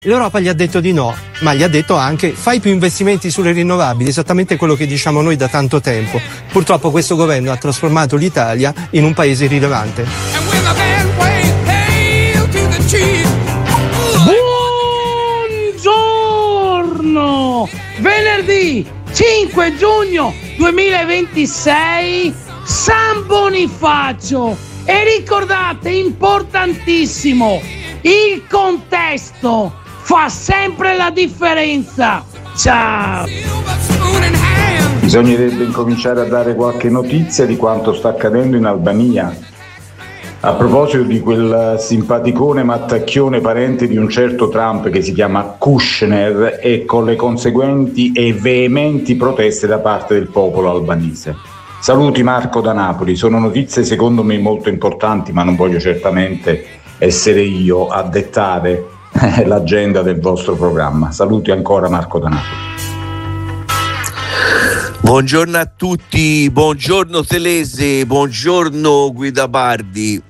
L'Europa gli ha detto di no, ma gli ha detto anche fai più investimenti sulle rinnovabili, esattamente quello che diciamo noi da tanto tempo. Purtroppo questo governo ha trasformato l'Italia in un paese irrilevante. Buongiorno! Venerdì 5 giugno 2026, San Bonifacio. E ricordate, importantissimo, il contesto fa sempre la differenza. Ciao! Bisognerebbe incominciare a dare qualche notizia di quanto sta accadendo in Albania. A proposito di quel simpaticone mattacchione parente di un certo Trump che si chiama Kushner e con le conseguenti e veementi proteste da parte del popolo albanese. Saluti Marco da Napoli, sono notizie secondo me molto importanti, ma non voglio certamente essere io a dettare l'agenda del vostro programma. Saluti ancora Marco da Napoli. Buongiorno a tutti, buongiorno Telese, buongiorno Guida Bardi.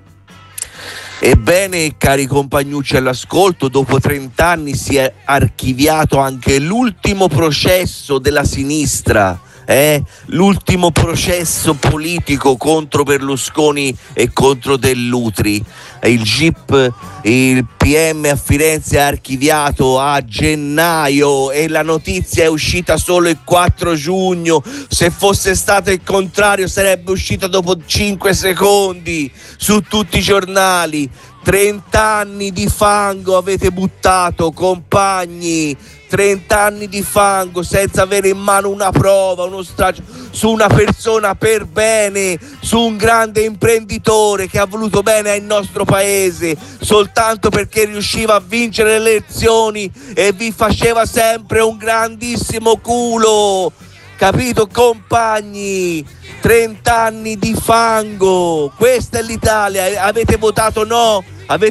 Ebbene, cari compagnucci all'ascolto, dopo 30 anni si è archiviato anche l'ultimo processo della sinistra, l'ultimo processo politico contro Berlusconi e contro Dell'Utri. Il GIP, il PM a Firenze ha archiviato a gennaio e la notizia è uscita solo il 4 giugno. Se fosse stato il contrario sarebbe uscita dopo 5 secondi su tutti i giornali. 30 anni di fango avete buttato, compagni. 30 anni di fango senza avere in mano una prova, uno straccio su una persona per bene, su un grande imprenditore che ha voluto bene al nostro paese soltanto perché riusciva a vincere le elezioni e vi faceva sempre un grandissimo culo. Capito, compagni? 30 anni di fango, questa è l'Italia. Avete votato no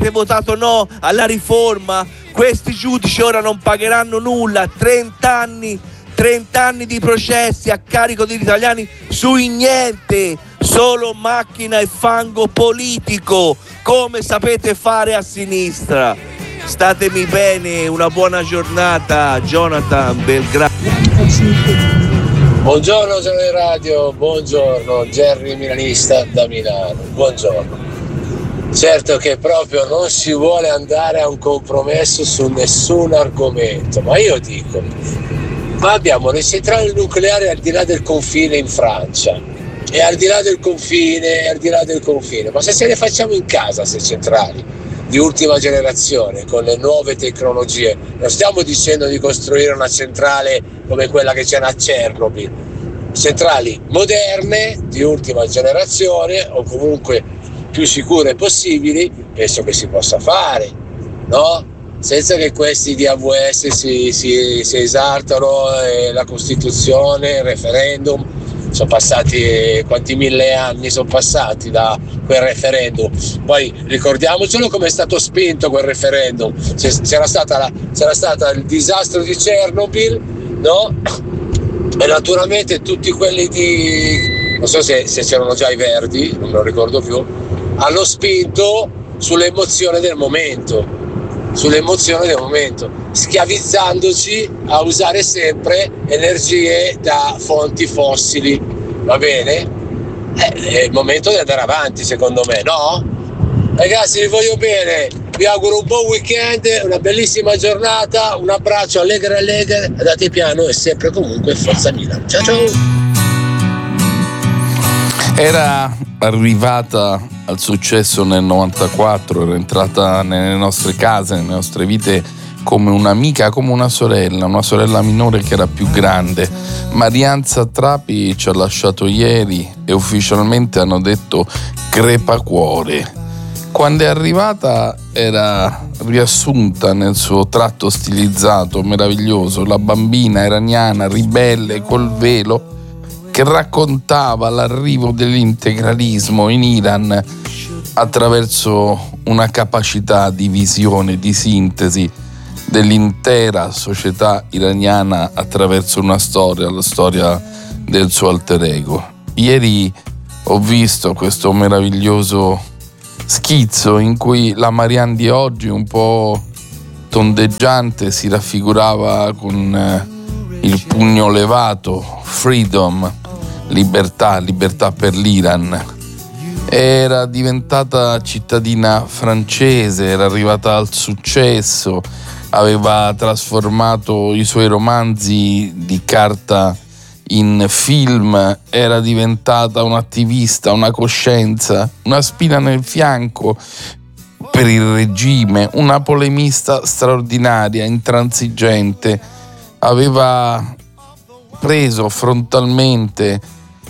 alla riforma. Questi giudici ora non pagheranno nulla. 30 anni di processi a carico degli italiani sui niente, solo macchina e fango politico, come sapete fare a sinistra. Statemi bene, una buona giornata. Jonathan, Belgrado. Buongiorno Giorno Radio, buongiorno Gerry Milanista da Milano, buongiorno. Certo che proprio non si vuole andare a un compromesso su nessun argomento, ma io dico, ma abbiamo le centrali nucleari al di là del confine in Francia, e al di là del confine, ma se le facciamo in casa queste centrali di ultima generazione con le nuove tecnologie, non stiamo dicendo di costruire una centrale come quella che c'è a Chernobyl, centrali moderne di ultima generazione o comunque più sicure possibili, penso che si possa fare, no? Senza che questi di AWS si esaltano, la Costituzione, il referendum. Sono passati quanti 1000 anni sono passati da quel referendum. Poi ricordiamocelo come è stato spinto quel referendum. C'era stata il disastro di Chernobyl, no? E naturalmente tutti quelli non so se c'erano già i Verdi, non me lo ricordo più, hanno spinto sull'emozione del momento, schiavizzandoci a usare sempre energie da fonti fossili, va bene? È il momento di andare avanti, secondo me, no? Ragazzi, vi voglio bene, vi auguro un buon weekend, una bellissima giornata, un abbraccio allegre, andate piano e sempre comunque forza Milan. Ciao ciao! Era arrivata al successo nel 94, era entrata nelle nostre case, nelle nostre vite come un'amica, come una sorella minore che era più grande. Marianza Trapi ci ha lasciato ieri e ufficialmente hanno detto crepacuore. Quando è arrivata era riassunta nel suo tratto stilizzato, meraviglioso, la bambina iraniana, ribelle, col velo, che raccontava l'arrivo dell'integralismo in Iran attraverso una capacità di visione, di sintesi dell'intera società iraniana attraverso una storia, la storia del suo alter ego. Ieri ho visto questo meraviglioso schizzo in cui la Marianne di oggi, un po' tondeggiante si raffigurava con il pugno levato, freedom, libertà per l'Iran. Era diventata cittadina francese, era arrivata al successo, aveva trasformato i suoi romanzi di carta in film, era diventata un'attivista, una coscienza, una spina nel fianco per il regime, una polemista straordinaria, intransigente. Aveva preso frontalmente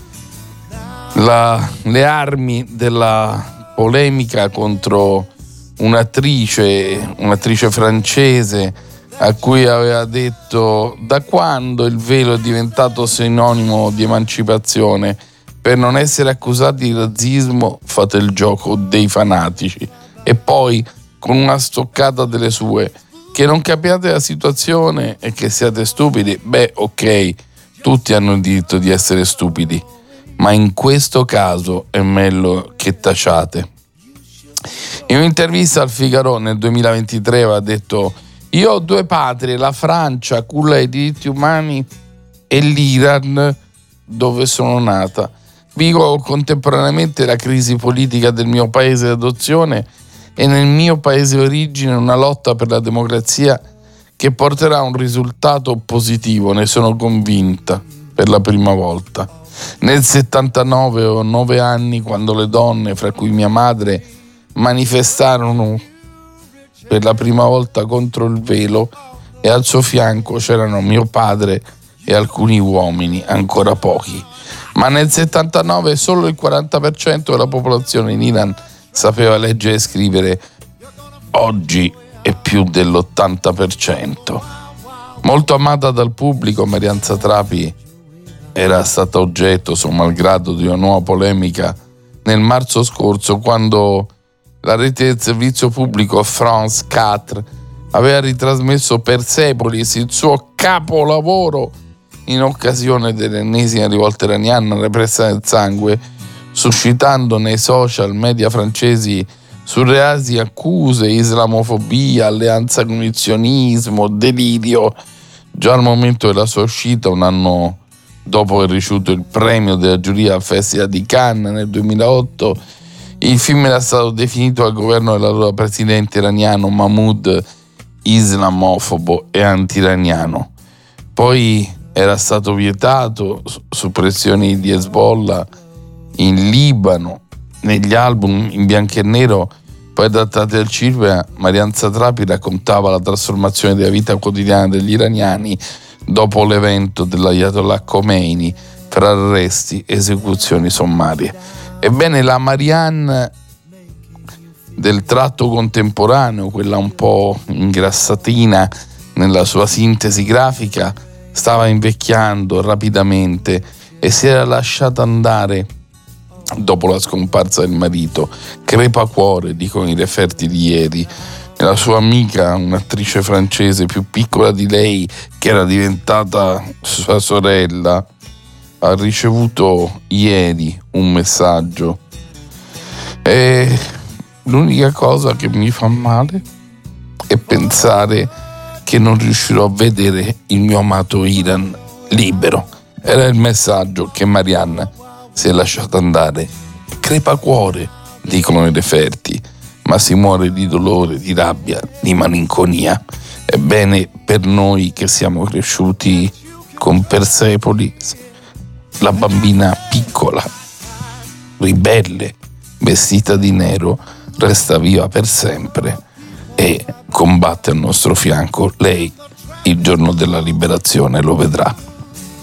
le armi della polemica contro un'attrice francese a cui aveva detto: da quando il velo è diventato sinonimo di emancipazione? Per non essere accusati di razzismo fate il gioco dei fanatici. E poi, con una stoccata delle sue: che non capiate la situazione e che siate stupidi, beh, ok, tutti hanno il diritto di essere stupidi, ma in questo caso è meglio che tacciate. In un'intervista al Figaro nel 2023 aveva detto: io ho due patrie, la Francia, culla dei diritti umani, e l'Iran, dove sono nata. Vivo contemporaneamente la crisi politica del mio paese d'adozione e nel mio paese origine una lotta per la democrazia che porterà a un risultato positivo, ne sono convinta, per la prima volta. Nel 79 ho 9 anni quando le donne, fra cui mia madre, manifestarono per la prima volta contro il velo e al suo fianco c'erano mio padre e alcuni uomini, ancora pochi. Ma nel 79 solo il 40% della popolazione in Iran sapeva leggere e scrivere. Oggi è più dell'80%. Molto amata dal pubblico, Marianne Satrapi era stata oggetto, suo malgrado, di una nuova polemica nel marzo scorso, quando la rete del servizio pubblico France 4 aveva ritrasmesso Persepolis, il suo capolavoro, in occasione dell'ennesima rivolta iraniana repressa nel sangue, suscitando nei social media francesi surreali accuse, islamofobia, alleanza con il sionismo, delirio. Già al momento della sua uscita, un anno dopo aver ricevuto il premio della giuria al Festival di Cannes nel 2008, il film era stato definito dal governo dell'allora presidente iraniano Mahmoud islamofobo e anti-iraniano. Poi era stato vietato su pressioni di Hezbollah in Libano. Negli album in bianco e nero poi adattati al cinema, Marianne Satrapi raccontava la trasformazione della vita quotidiana degli iraniani dopo l'evento dell'Ayatollah Khomeini, fra arresti e esecuzioni sommarie. Ebbene, la Marianne del tratto contemporaneo, quella un po' ingrassatina nella sua sintesi grafica, stava invecchiando rapidamente e si era lasciata andare dopo la scomparsa del marito. Crepacuore, dicono i referti di ieri. E la sua amica, un'attrice francese più piccola di lei, che era diventata sua sorella, ha ricevuto ieri un messaggio. E l'unica cosa che mi fa male è pensare che non riuscirò a vedere il mio amato Iran libero. Era il messaggio che Marianne si è lasciata andare. Crepacuore, dicono i referti, ma si muore di dolore, di rabbia, di malinconia. Ebbene, per noi che siamo cresciuti con Persepolis, la bambina piccola, ribelle, vestita di nero, resta viva per sempre e combatte al nostro fianco. Lei, il giorno della liberazione, lo vedrà.